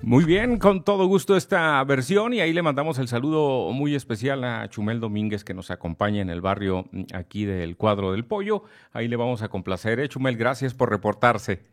Muy bien, con todo gusto esta versión y ahí le mandamos el saludo muy especial a Chumel Domínguez que nos acompaña en el barrio aquí del Cuadro del Pollo. Ahí le vamos a complacer. Chumel, gracias por reportarse.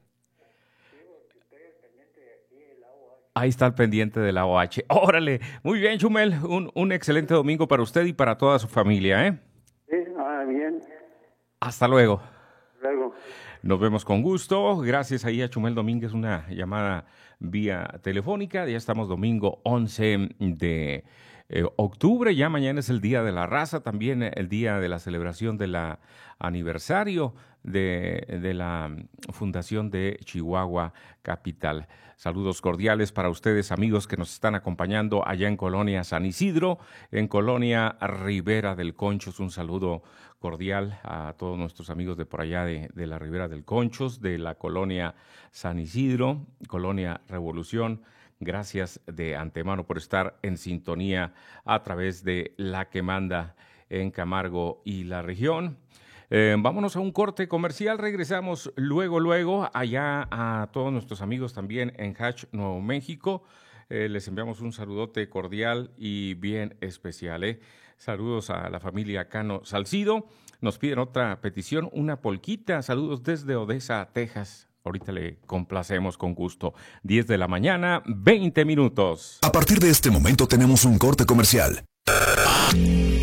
Ahí está el pendiente de la OH. Órale, muy bien, Chumel. Un excelente domingo para usted y para toda su familia, ¿eh? Sí, bien. Hasta luego. Luego. Nos vemos con gusto. Gracias ahí a Chumel Domínguez, una llamada vía telefónica. Ya estamos domingo 11 de octubre. Ya mañana es el Día de la Raza, también el día de la celebración del aniversario de la Fundación de Chihuahua Capital. Saludos cordiales para ustedes, amigos que nos están acompañando allá en Colonia San Isidro, en Colonia Ribera del Conchos. Un saludo cordial a todos nuestros amigos de por allá de la Ribera del Conchos, de la Colonia San Isidro, Colonia Revolución. Gracias de antemano por estar en sintonía a través de La que Manda en Camargo y la región. Vámonos a un corte comercial, regresamos luego, allá a todos nuestros amigos también en Hatch, Nuevo México. Les enviamos un saludote cordial y bien especial. Saludos a la familia Cano Salcido. Nos piden otra petición, una polquita. Saludos desde Odessa, Texas. Ahorita le complacemos con gusto. 10 de la mañana, 20 minutos. A partir de este momento tenemos un corte comercial.